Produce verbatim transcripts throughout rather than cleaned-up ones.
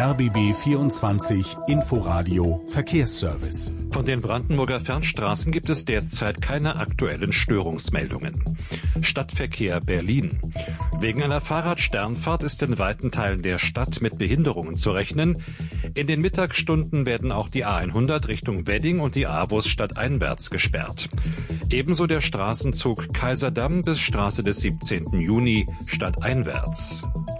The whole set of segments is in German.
R B B vierundzwanzig Inforadio Verkehrsservice. Von den Brandenburger Fernstraßen gibt es derzeit keine aktuellen Störungsmeldungen. Stadtverkehr Berlin. Wegen einer Fahrradsternfahrt ist in weiten Teilen der Stadt mit Behinderungen zu rechnen. In den Mittagsstunden werden auch die A hundert Richtung Wedding und die A-Bus stadteinwärts gesperrt. Ebenso der Straßenzug Kaiserdamm bis Straße des siebzehnten Juni stadteinwärts.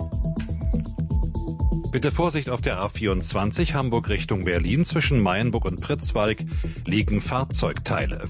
Bitte Vorsicht auf der A vierundzwanzig Hamburg Richtung Berlin. Zwischen Mayenburg und Pritzwalk liegen Fahrzeugteile.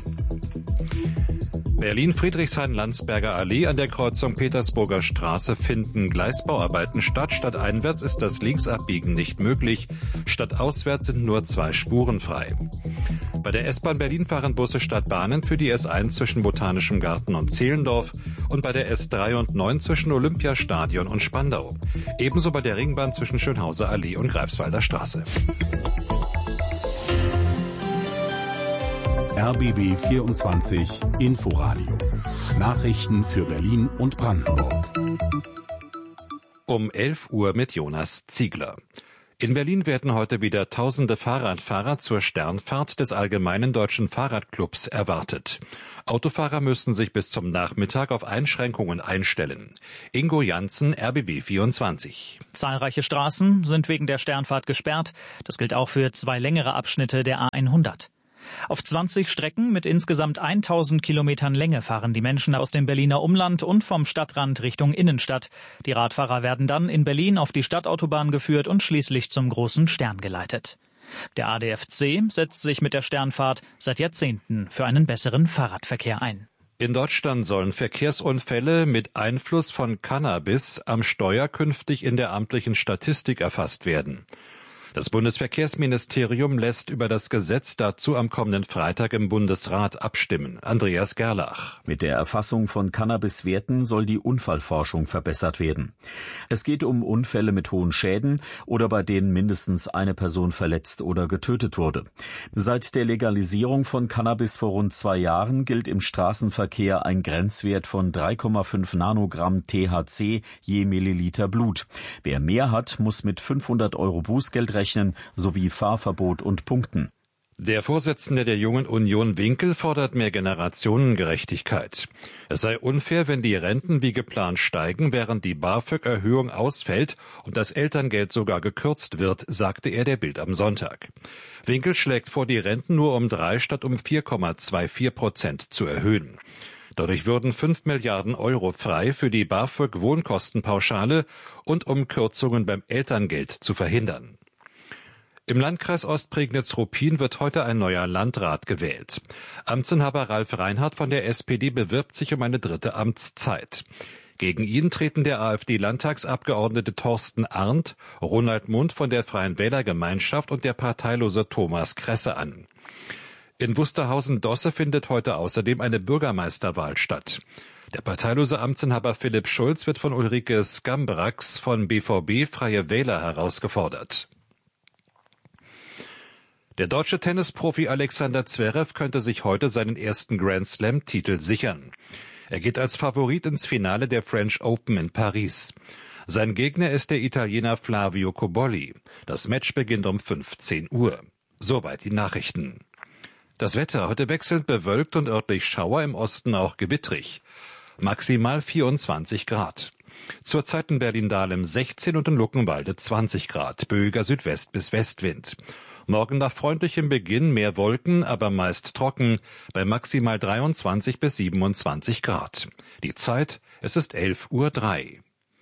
Berlin-Friedrichshain-Landsberger Allee an der Kreuzung Petersburger Straße finden Gleisbauarbeiten statt. Stadteinwärts ist das Linksabbiegen nicht möglich. Stadtauswärts sind nur zwei Spuren frei. Bei der S-Bahn Berlin fahren Busse Stadtbahnen für die S eins zwischen Botanischem Garten und Zehlendorf und bei der S drei und neun zwischen Olympiastadion und Spandau. Ebenso bei der Ringbahn zwischen Schönhauser Allee und Greifswalder Straße. R B B vierundzwanzig Inforadio. Nachrichten für Berlin und Brandenburg. Um elf Uhr mit Jonas Ziegler. In Berlin werden heute wieder tausende Fahrradfahrer zur Sternfahrt des Allgemeinen Deutschen Fahrradclubs erwartet. Autofahrer müssen sich bis zum Nachmittag auf Einschränkungen einstellen. Ingo Janssen, R B B vierundzwanzig. Zahlreiche Straßen sind wegen der Sternfahrt gesperrt. Das gilt auch für zwei längere Abschnitte der A hundert. Auf zwanzig Strecken mit insgesamt tausend Kilometern Länge fahren die Menschen aus dem Berliner Umland und vom Stadtrand Richtung Innenstadt. Die Radfahrer werden dann in Berlin auf die Stadtautobahn geführt und schließlich zum großen Stern geleitet. Der A D F C setzt sich mit der Sternfahrt seit Jahrzehnten für einen besseren Fahrradverkehr ein. In Deutschland sollen Verkehrsunfälle mit Einfluss von Cannabis am Steuer künftig in der amtlichen Statistik erfasst werden. Das Bundesverkehrsministerium lässt über das Gesetz dazu am kommenden Freitag im Bundesrat abstimmen. Andreas Gerlach. Mit der Erfassung von Cannabiswerten soll die Unfallforschung verbessert werden. Es geht um Unfälle mit hohen Schäden oder bei denen mindestens eine Person verletzt oder getötet wurde. Seit der Legalisierung von Cannabis vor rund zwei Jahren gilt im Straßenverkehr ein Grenzwert von drei Komma fünf Nanogramm T H C je Milliliter Blut. Wer mehr hat, muss mit fünfhundert Euro Bußgeld rechnen sowie Fahrverbot und Punkten. Der Vorsitzende der Jungen Union Winkel fordert mehr Generationengerechtigkeit. Es sei unfair, wenn die Renten wie geplant steigen, während die BAföG-Erhöhung ausfällt und das Elterngeld sogar gekürzt wird, sagte er der Bild am Sonntag. Winkel schlägt vor, die Renten nur um drei statt um vier Komma vierundzwanzig Prozent zu erhöhen. Dadurch würden fünf Milliarden Euro frei für die BAföG-Wohnkostenpauschale und um Kürzungen beim Elterngeld zu verhindern. Im Landkreis Ostprignitz-Ruppin wird heute ein neuer Landrat gewählt. Amtsinhaber Ralf Reinhardt von der S P D bewirbt sich um eine dritte Amtszeit. Gegen ihn treten der AfD-Landtagsabgeordnete Thorsten Arndt, Ronald Mund von der Freien Wählergemeinschaft und der parteilose Thomas Kresse an. In Wusterhausen-Dosse findet heute außerdem eine Bürgermeisterwahl statt. Der parteilose Amtsinhaber Philipp Schulz wird von Ulrike Skambrax von B V B Freie Wähler herausgefordert. Der deutsche Tennisprofi Alexander Zverev könnte sich heute seinen ersten Grand-Slam-Titel sichern. Er geht als Favorit ins Finale der French Open in Paris. Sein Gegner ist der Italiener Flavio Cobolli. Das Match beginnt um fünfzehn Uhr. Soweit die Nachrichten. Das Wetter heute wechselnd bewölkt und örtlich Schauer, im Osten auch gewittrig. Maximal vierundzwanzig Grad. Zurzeit in Berlin-Dahlem sechzehn und in Luckenwalde zwanzig Grad. Böiger Südwest- bis Westwind. Morgen nach freundlichem Beginn mehr Wolken, aber meist trocken, bei maximal dreiundzwanzig bis siebenundzwanzig Grad. Die Zeit, es ist elf Uhr drei.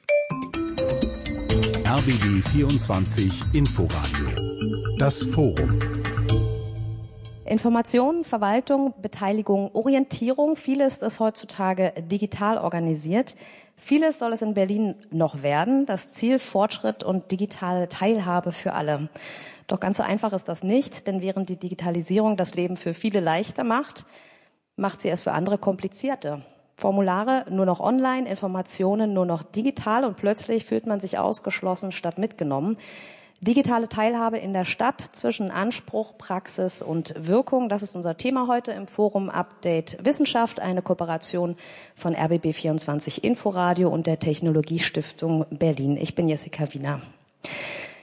R B B vierundzwanzig Inforadio. Das Forum. Information, Verwaltung, Beteiligung, Orientierung, vieles ist heutzutage digital organisiert. Vieles soll es in Berlin noch werden. Das Ziel Fortschritt und digitale Teilhabe für alle. Doch ganz so einfach ist das nicht, denn während die Digitalisierung das Leben für viele leichter macht, macht sie es für andere komplizierter. Formulare nur noch online, Informationen nur noch digital und plötzlich fühlt man sich ausgeschlossen statt mitgenommen. Digitale Teilhabe in der Stadt zwischen Anspruch, Praxis und Wirkung, das ist unser Thema heute im Forum Update Wissenschaft, eine Kooperation von R B B vierundzwanzig Inforadio und der Technologiestiftung Berlin. Ich bin Jessica Wiener.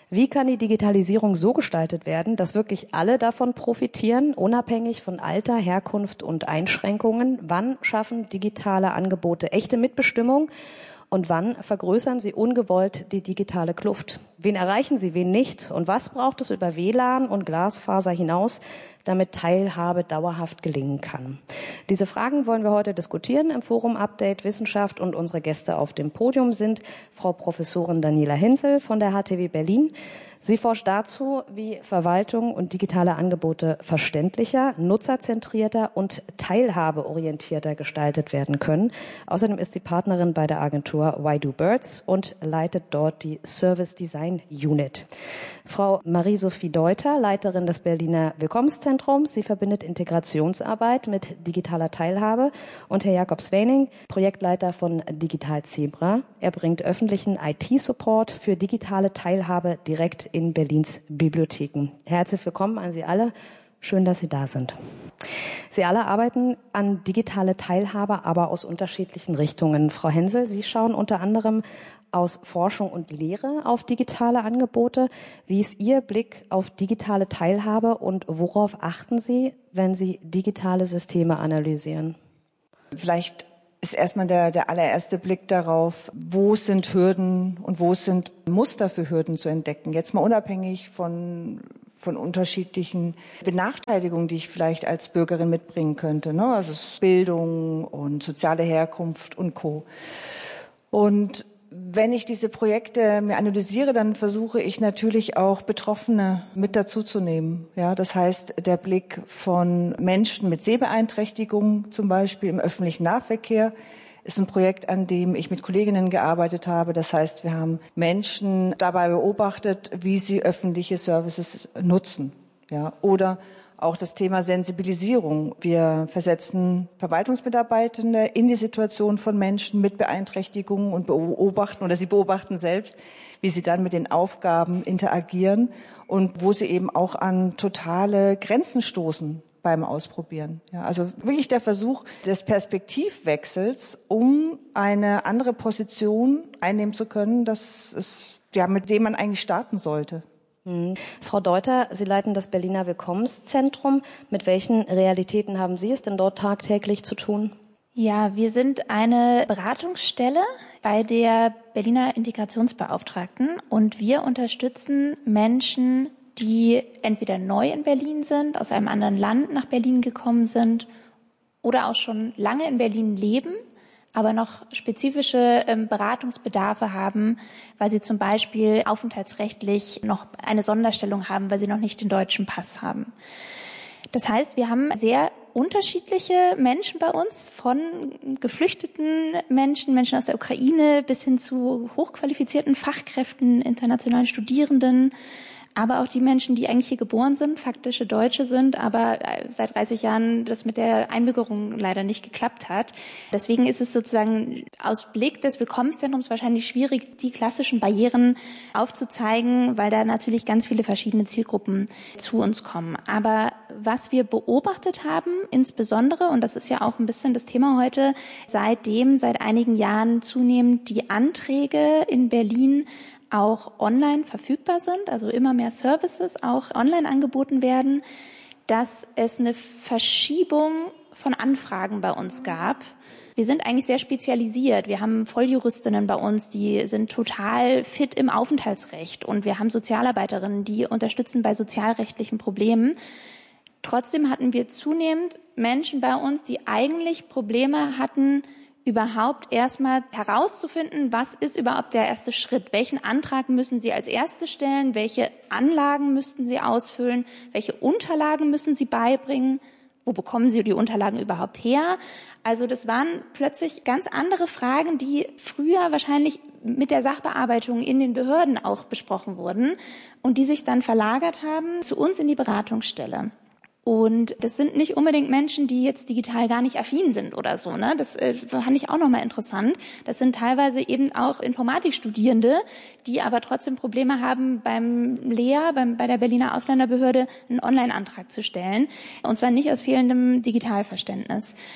Wie kann die Digitalisierung so gestaltet werden, dass wirklich alle davon profitieren, unabhängig von Alter, Herkunft und Einschränkungen? Wann schaffen digitale Angebote echte Mitbestimmung? Und wann vergrößern sie ungewollt die digitale Kluft? Wen erreichen sie, wen nicht? Und was braucht es über W L A N und Glasfaser hinaus, damit Teilhabe dauerhaft gelingen kann? Diese Fragen wollen wir heute diskutieren im Forum Update Wissenschaft, und unsere Gäste auf dem Podium sind Frau Professorin Daniela Hinzel von der H T W Berlin. Sie forscht dazu, wie Verwaltung und digitale Angebote verständlicher, nutzerzentrierter und teilhabeorientierter gestaltet werden können. Außerdem ist sie Partnerin bei der Agentur Why Do Birds und leitet dort die Service Design Unit. Frau Marie-Sophie Deuter, Leiterin des Berliner Willkommenszentrums. Sie verbindet Integrationsarbeit mit digitaler Teilhabe. Und Herr Jakob Swaning, Projektleiter von Digital Zebra. Er bringt öffentlichen I T-Support für digitale Teilhabe direkt in Berlins Bibliotheken. Herzlich willkommen an Sie alle. Schön, dass Sie da sind. Sie alle arbeiten an digitale Teilhabe, aber aus unterschiedlichen Richtungen. Frau Hensel, Sie schauen unter anderem aus Forschung und Lehre auf digitale Angebote. Wie ist Ihr Blick auf digitale Teilhabe und worauf achten Sie, wenn Sie digitale Systeme analysieren? Vielleicht ist erstmal der, der allererste Blick darauf, wo sind Hürden und wo sind Muster für Hürden zu entdecken. Jetzt mal unabhängig von von unterschiedlichen Benachteiligungen, die ich vielleicht als Bürgerin mitbringen könnte, ne? Also Bildung und soziale Herkunft und Co. Und wenn ich diese Projekte mir analysiere, dann versuche ich natürlich auch Betroffene mit dazuzunehmen. Ja, das heißt, der Blick von Menschen mit Sehbeeinträchtigungen, zum Beispiel im öffentlichen Nahverkehr, ist ein Projekt, an dem ich mit Kolleginnen gearbeitet habe. Das heißt, wir haben Menschen dabei beobachtet, wie sie öffentliche Services nutzen. Ja, oder auch das Thema Sensibilisierung. Wir versetzen Verwaltungsmitarbeitende in die Situation von Menschen mit Beeinträchtigungen und beobachten, oder sie beobachten selbst, wie sie dann mit den Aufgaben interagieren und wo sie eben auch an totale Grenzen stoßen beim Ausprobieren. Ja, also wirklich der Versuch des Perspektivwechsels, um eine andere Position einnehmen zu können, das ist, ja, mit dem man eigentlich starten sollte. Mhm. Frau Deuter, Sie leiten das Berliner Willkommenszentrum. Mit welchen Realitäten haben Sie es denn dort tagtäglich zu tun? Ja, wir sind eine Beratungsstelle bei der Berliner Integrationsbeauftragten, und wir unterstützen Menschen, die entweder neu in Berlin sind, aus einem anderen Land nach Berlin gekommen sind oder auch schon lange in Berlin leben, aber noch spezifische ähm, Beratungsbedarfe haben, weil sie zum Beispiel aufenthaltsrechtlich noch eine Sonderstellung haben, weil sie noch nicht den deutschen Pass haben. Das heißt, wir haben sehr unterschiedliche Menschen bei uns, von geflüchteten Menschen, Menschen aus der Ukraine bis hin zu hochqualifizierten Fachkräften, internationalen Studierenden, aber auch die Menschen, die eigentlich hier geboren sind, faktische Deutsche sind, aber seit dreißig Jahren das mit der Einbürgerung leider nicht geklappt hat. Deswegen ist es sozusagen aus Blick des Willkommenszentrums wahrscheinlich schwierig, die klassischen Barrieren aufzuzeigen, weil da natürlich ganz viele verschiedene Zielgruppen zu uns kommen. Aber was wir beobachtet haben, insbesondere, und das ist ja auch ein bisschen das Thema heute, seitdem seit einigen Jahren zunehmend die Anträge in Berlin auch online verfügbar sind, also immer mehr Services auch online angeboten werden, dass es eine Verschiebung von Anfragen bei uns gab. Wir sind eigentlich sehr spezialisiert. Wir haben Volljuristinnen bei uns, die sind total fit im Aufenthaltsrecht, und wir haben Sozialarbeiterinnen, die unterstützen bei sozialrechtlichen Problemen. Trotzdem hatten wir zunehmend Menschen bei uns, die eigentlich Probleme hatten, überhaupt erstmal herauszufinden, was ist überhaupt der erste Schritt? Welchen Antrag müssen Sie als erstes stellen? Welche Anlagen müssten Sie ausfüllen? Welche Unterlagen müssen Sie beibringen? Wo bekommen Sie die Unterlagen überhaupt her? Also das waren plötzlich ganz andere Fragen, die früher wahrscheinlich mit der Sachbearbeitung in den Behörden auch besprochen wurden und die sich dann verlagert haben zu uns in die Beratungsstelle. Und das sind nicht unbedingt Menschen, die jetzt digital gar nicht affin sind oder so, ne? Das äh, fand ich auch nochmal interessant. Das sind teilweise eben auch Informatikstudierende, die aber trotzdem Probleme haben, beim L E A, beim, bei der Berliner Ausländerbehörde, einen Online-Antrag zu stellen. Und zwar nicht aus fehlendem Digitalverständnis.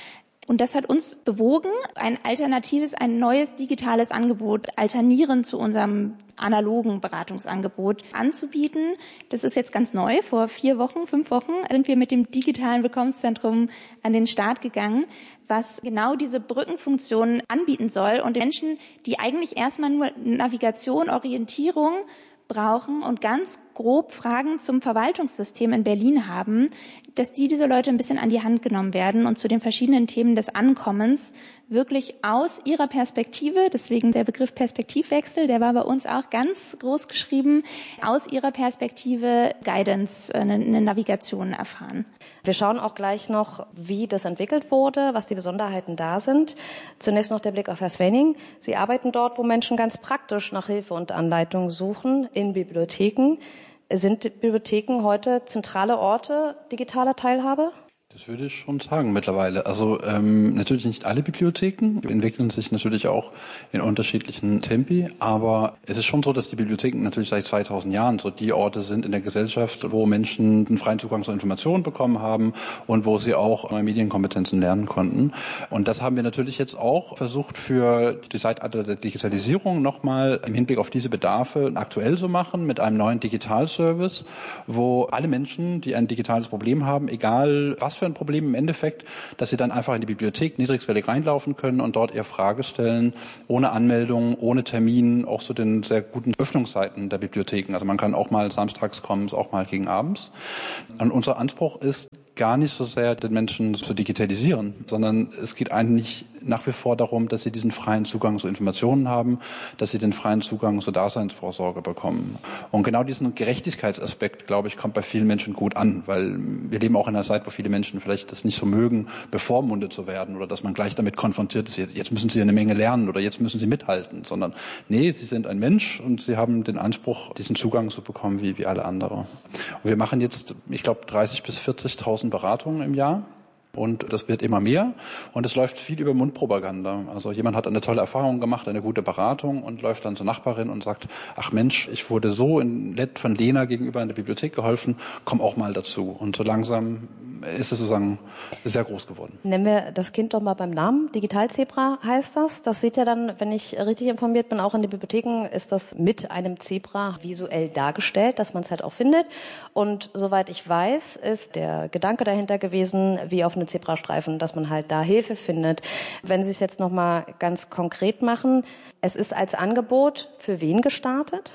Und das hat uns bewogen, ein alternatives, ein neues digitales Angebot, alternierend zu unserem analogen Beratungsangebot anzubieten. Das ist jetzt ganz neu. Vor vier Wochen, fünf Wochen sind wir mit dem digitalen Willkommenszentrum an den Start gegangen, was genau diese Brückenfunktion anbieten soll und Menschen, die eigentlich erstmal nur Navigation, Orientierung brauchen und ganz grob Fragen zum Verwaltungssystem in Berlin haben, dass die diese Leute ein bisschen an die Hand genommen werden und zu den verschiedenen Themen des Ankommens wirklich aus ihrer Perspektive, deswegen der Begriff Perspektivwechsel, der war bei uns auch ganz groß geschrieben, aus ihrer Perspektive Guidance, eine, eine Navigation erfahren. Wir schauen auch gleich noch, wie das entwickelt wurde, was die Besonderheiten da sind. Zunächst noch der Blick auf Herr Swenning. Sie arbeiten dort, wo Menschen ganz praktisch nach Hilfe und Anleitung suchen, in Bibliotheken. Sind Bibliotheken heute zentrale Orte digitaler Teilhabe? Das würde ich schon sagen mittlerweile. Also ähm, natürlich nicht alle Bibliotheken entwickeln sich natürlich auch in unterschiedlichen Tempi, aber es ist schon so, dass die Bibliotheken natürlich seit zweitausend Jahren so die Orte sind in der Gesellschaft, wo Menschen einen freien Zugang zu Informationen bekommen haben und wo sie auch neue Medienkompetenzen lernen konnten. Und das haben wir natürlich jetzt auch versucht für die Zeitalter der Digitalisierung nochmal im Hinblick auf diese Bedarfe aktuell zu machen mit einem neuen Digitalservice, wo alle Menschen, die ein digitales Problem haben, egal was für ein Problem im Endeffekt, dass sie dann einfach in die Bibliothek niedrigschwellig reinlaufen können und dort ihre Frage stellen, ohne Anmeldung, ohne Termin, auch zu den sehr guten Öffnungszeiten der Bibliotheken. Also man kann auch mal samstags kommen, auch mal gegen abends. Und unser Anspruch ist gar nicht so sehr, den Menschen zu digitalisieren, sondern es geht eigentlich nach wie vor darum, dass sie diesen freien Zugang zu Informationen haben, dass sie den freien Zugang zur Daseinsvorsorge bekommen. Und genau diesen Gerechtigkeitsaspekt, glaube ich, kommt bei vielen Menschen gut an, weil wir leben auch in einer Zeit, wo viele Menschen vielleicht das nicht so mögen, bevormundet zu werden oder dass man gleich damit konfrontiert ist, jetzt müssen sie eine Menge lernen oder jetzt müssen sie mithalten, sondern nee, sie sind ein Mensch und sie haben den Anspruch, diesen Zugang zu bekommen wie, wie alle andere. Und wir machen jetzt, ich glaube, dreißigtausend bis vierzigtausend Beratungen im Jahr. Und das wird immer mehr. Und es läuft viel über Mundpropaganda. Also jemand hat eine tolle Erfahrung gemacht, eine gute Beratung und läuft dann zur Nachbarin und sagt, ach Mensch, ich wurde so in, von Lena gegenüber in der Bibliothek geholfen, komm auch mal dazu. Und so langsam ist es sozusagen sehr groß geworden. Nennen wir das Kind doch mal beim Namen. Digitalzebra heißt das. Das sieht ja dann, wenn ich richtig informiert bin, auch in den Bibliotheken ist das mit einem Zebra visuell dargestellt, dass man es halt auch findet. Und soweit ich weiß, ist der Gedanke dahinter gewesen, wie auf einem Zebrastreifen, dass man halt da Hilfe findet. Wenn Sie es jetzt noch mal ganz konkret machen, es ist als Angebot für wen gestartet?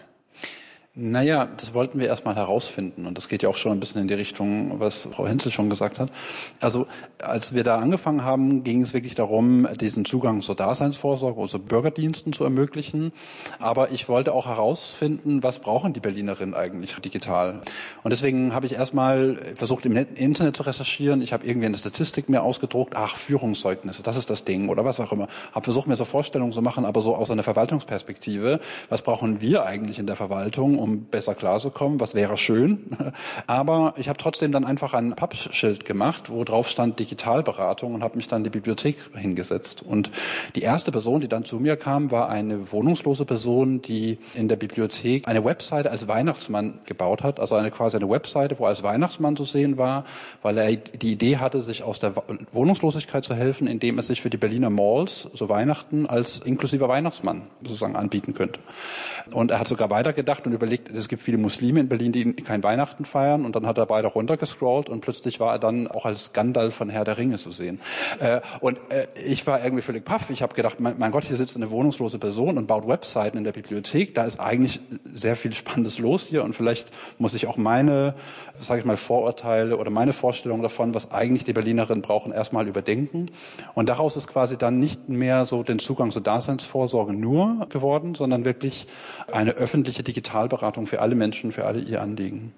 Naja, das wollten wir erstmal herausfinden und das geht ja auch schon ein bisschen in die Richtung, was Frau Henzel schon gesagt hat. Also als wir da angefangen haben, ging es wirklich darum, diesen Zugang zur Daseinsvorsorge, also Bürgerdiensten zu ermöglichen. Aber ich wollte auch herausfinden, was brauchen die Berlinerinnen eigentlich digital. Und deswegen habe ich erstmal versucht, im Internet zu recherchieren. Ich habe irgendwie eine Statistik mir ausgedruckt, ach, Führungszeugnisse, das ist das Ding oder was auch immer. Habe versucht, mir so Vorstellungen zu machen, aber so aus einer Verwaltungsperspektive. Was brauchen wir eigentlich in der Verwaltung, um besser klarzukommen, was wäre schön. Aber ich habe trotzdem dann einfach ein Pappschild gemacht, wo drauf stand Digitalberatung und habe mich dann in die Bibliothek hingesetzt. Und die erste Person, die dann zu mir kam, war eine wohnungslose Person, die in der Bibliothek eine Webseite als Weihnachtsmann gebaut hat, also eine quasi eine Webseite, wo er als Weihnachtsmann zu sehen war, weil er die Idee hatte, sich aus der Wohnungslosigkeit zu helfen, indem er sich für die Berliner Malls so Weihnachten als inklusiver Weihnachtsmann sozusagen anbieten könnte. Und er hat sogar weitergedacht und überlegt, es gibt viele Muslime in Berlin, die kein Weihnachten feiern und dann hat er weiter runtergescrollt und plötzlich war er dann auch als Gandalf von Herr der Ringe zu sehen. Äh, und äh, ich war irgendwie völlig paff. Ich habe gedacht, mein, mein Gott, hier sitzt eine wohnungslose Person und baut Webseiten in der Bibliothek. Da ist eigentlich sehr viel Spannendes los hier und vielleicht muss ich auch meine, sage ich mal, Vorurteile oder meine Vorstellung davon, was eigentlich die Berlinerinnen brauchen, erstmal überdenken. Und daraus ist quasi dann nicht mehr so den Zugang zur Daseinsvorsorge nur geworden, sondern wirklich eine öffentliche Digitalberatung für alle Menschen, für alle ihr Anliegen.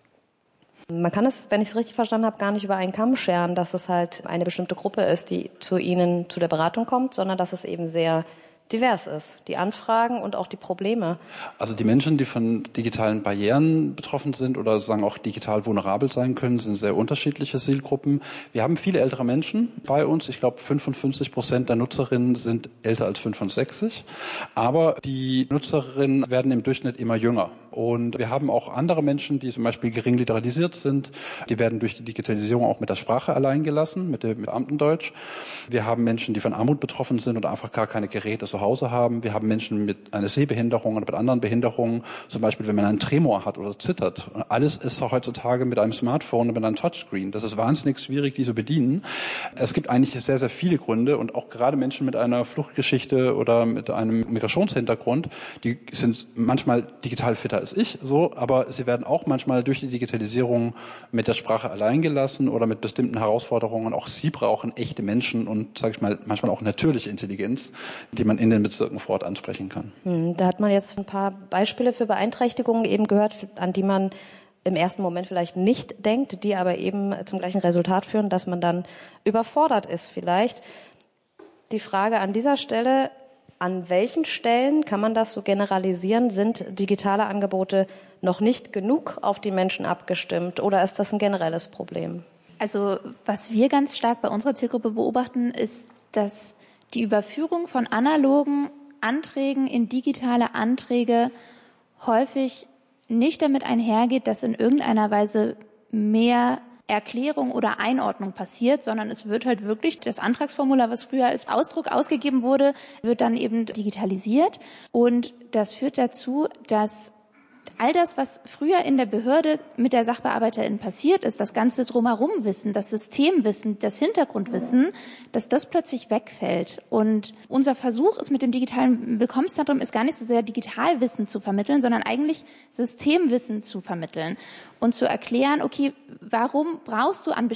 Man kann es, wenn ich es richtig verstanden habe, gar nicht über einen Kamm scheren, dass es halt eine bestimmte Gruppe ist, die zu Ihnen zu der Beratung kommt, sondern dass es eben sehr divers ist, die Anfragen und auch die Probleme. Also die Menschen, die von digitalen Barrieren betroffen sind oder sagen auch digital vulnerabel sein können, sind sehr unterschiedliche Zielgruppen. Wir haben viele ältere Menschen bei uns. Ich glaube, fünfundfünfzig Prozent der Nutzerinnen sind älter als fünfundsechzig. Aber die Nutzerinnen werden im Durchschnitt immer jünger. Und wir haben auch andere Menschen, die zum Beispiel gering literalisiert sind. Die werden durch die Digitalisierung auch mit der Sprache allein gelassen, mit dem Beamtendeutsch. Wir haben Menschen, die von Armut betroffen sind und einfach gar keine Geräte zu Hause haben. Wir haben Menschen mit einer Sehbehinderung oder mit anderen Behinderungen. Zum Beispiel, wenn man einen Tremor hat oder zittert. Und alles ist heutzutage mit einem Smartphone und mit einem Touchscreen. Das ist wahnsinnig schwierig, die zu bedienen. Es gibt eigentlich sehr, sehr viele Gründe. Und auch gerade Menschen mit einer Fluchtgeschichte oder mit einem Migrationshintergrund, die sind manchmal digital fitter als ich, so, aber sie werden auch manchmal durch die Digitalisierung mit der Sprache allein gelassen oder mit bestimmten Herausforderungen. Auch sie brauchen echte Menschen und, sage ich mal, manchmal auch natürliche Intelligenz, die man in den Bezirken vor Ort ansprechen kann. Hm, da hat man jetzt ein paar Beispiele für Beeinträchtigungen eben gehört, an die man im ersten Moment vielleicht nicht denkt, die aber eben zum gleichen Resultat führen, dass man dann überfordert ist vielleicht. Die Frage an dieser Stelle: An welchen Stellen, kann man das so generalisieren, sind digitale Angebote noch nicht genug auf die Menschen abgestimmt oder ist das ein generelles Problem? Also was wir ganz stark bei unserer Zielgruppe beobachten, ist, dass die Überführung von analogen Anträgen in digitale Anträge häufig nicht damit einhergeht, dass in irgendeiner Weise mehr Erklärung oder Einordnung passiert, sondern es wird halt wirklich das Antragsformular, was früher als Ausdruck ausgegeben wurde, wird dann eben digitalisiert. Und das führt dazu, dass all das, was früher in der Behörde mit der Sachbearbeiterin passiert ist, das ganze Drumherum-Wissen, das Systemwissen, das Hintergrundwissen, dass das plötzlich wegfällt. Und unser Versuch ist mit dem digitalen Willkommenszentrum ist gar nicht so sehr Digitalwissen zu vermitteln, sondern eigentlich Systemwissen zu vermitteln und zu erklären, okay, warum brauchst du an